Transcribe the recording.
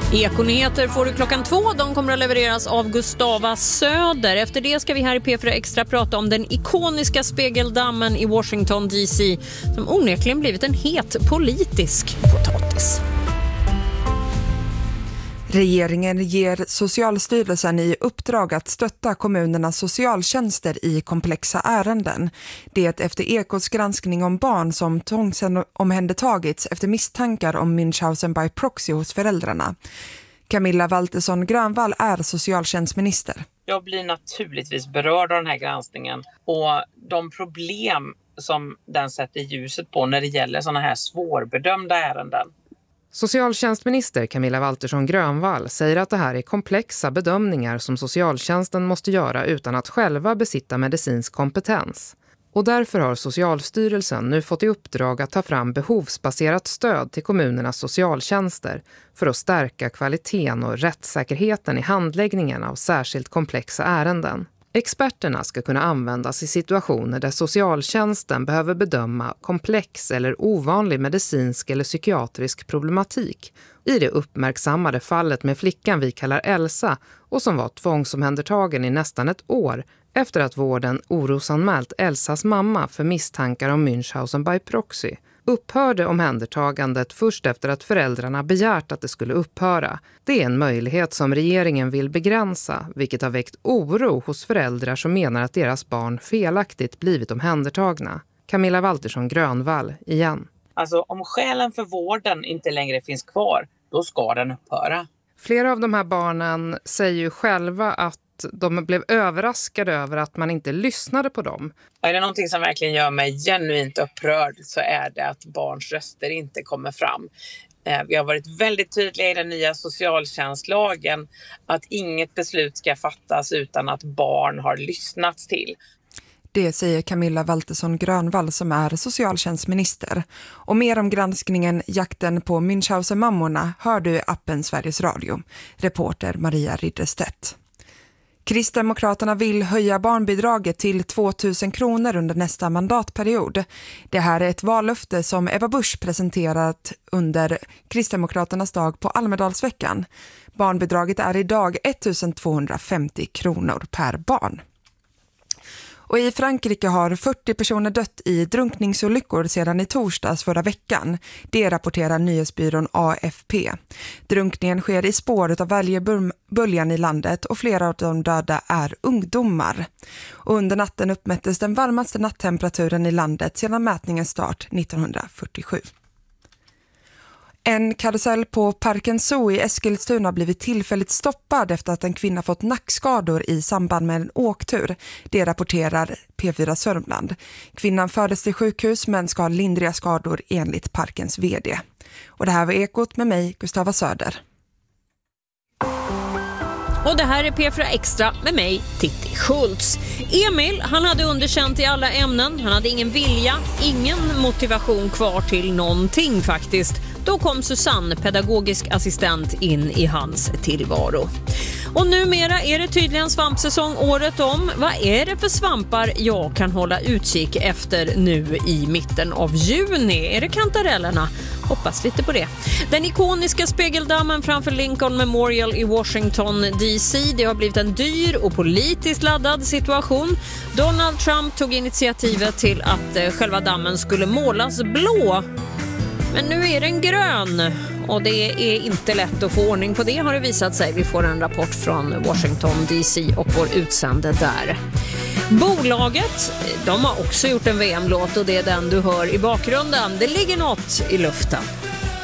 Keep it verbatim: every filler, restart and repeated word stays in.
Ekonyheter får du klockan två. De kommer att levereras av Gustava Söder. Efter det ska vi här i P fyra Extra prata om den ikoniska spegeldammen i Washington D C som onekligen blivit en het politisk potatis. Regeringen ger Socialstyrelsen i uppdrag att stötta kommunernas socialtjänster i komplexa ärenden. Det efter Ekots granskning om barn som tvångsomhändertagits efter misstankar om Münchhausen by proxy hos föräldrarna. Camilla Waltersson Grönvall är socialtjänstminister. Jag blir naturligtvis berörd av den här granskningen och de problem som den sätter ljuset på när det gäller sådana här svårbedömda ärenden. Socialtjänstminister Camilla Waltersson Grönvall säger att det här är komplexa bedömningar som socialtjänsten måste göra utan att själva besitta medicinsk kompetens. Och därför har Socialstyrelsen nu fått i uppdrag att ta fram behovsbaserat stöd till kommunernas socialtjänster för att stärka kvaliteten och rättssäkerheten i handläggningen av särskilt komplexa ärenden. Experterna ska kunna användas i situationer där socialtjänsten behöver bedöma komplex eller ovanlig medicinsk eller psykiatrisk problematik. I det uppmärksammade fallet med flickan vi kallar Elsa och som var tvångsomhändertagen i nästan ett år efter att vården orosanmält Elsas mamma för misstankar om Münchhausen by proxy. Upphörde omhändertagandet först efter att föräldrarna begärt att det skulle upphöra. Det är en möjlighet som regeringen vill begränsa, vilket har väckt oro hos föräldrar som menar att deras barn felaktigt blivit omhändertagna. Camilla Waltersson Grönvall igen. Alltså om skälen för vården inte längre finns kvar, då ska den upphöra. Flera av de här barnen säger ju själva att de blev överraskade över att man inte lyssnade på dem. Är det någonting som verkligen gör mig genuint upprörd så är det att barns röster inte kommer fram. Vi har varit väldigt tydliga i den nya socialtjänstlagen att inget beslut ska fattas utan att barn har lyssnats till. Det säger Camilla Waltersson Grönvall som är socialtjänstminister. Och mer om granskningen Jakten på Münchhausen-mammorna hör du i appen Sveriges Radio. Reporter Maria Ridderstedt. Kristdemokraterna vill höja barnbidraget till tvåtusen kronor under nästa mandatperiod. Det här är ett vallöfte som Ebba Busch presenterat under Kristdemokraternas dag på Almedalsveckan. Barnbidraget är idag ettusentvåhundrafemtio kronor per barn. Och i Frankrike har fyrtio personer dött i drunkningsolyckor sedan i torsdags förra veckan. Det rapporterar nyhetsbyrån A F P. Drunkningen sker i spåret av välgeböljan i landet och flera av de döda är ungdomar. Och under natten uppmättes den varmaste natttemperaturen i landet sedan mätningens start nittonhundrafyrtiosju. En karusell på Parken Zoo i Eskilstuna har blivit tillfälligt stoppad efter att en kvinna fått nackskador i samband med en åktur. Det rapporterar P fyra Sörmland. Kvinnan fördes till sjukhus men ska ha lindriga skador enligt parkens vd. Och det här var Ekot med mig, Gustava Söder. Och det här är P fyra Extra med mig, Titti Schultz. Emil, han hade underkänt i alla ämnen. Han hade ingen vilja, ingen motivation kvar till någonting faktiskt. Då kom Susanne, pedagogisk assistent, in i hans tillvaro. Och numera är det tydligen svampsäsong året om. Vad är det för svampar jag kan hålla utkik efter nu i mitten av juni? Är det kantarellerna? Hoppas lite på det. Den ikoniska spegeldammen framför Lincoln Memorial i Washington D C, det har blivit en dyr och politiskt laddad situation. Donald Trump tog initiativet till att själva dammen skulle målas blå. Men nu är den grön och det är inte lätt att få ordning på det, har det visat sig. Vi får en rapport från Washington D C och vår utsände där. Bolaget, de har också gjort en V M-låt och det är den du hör i bakgrunden. Det ligger något i luften.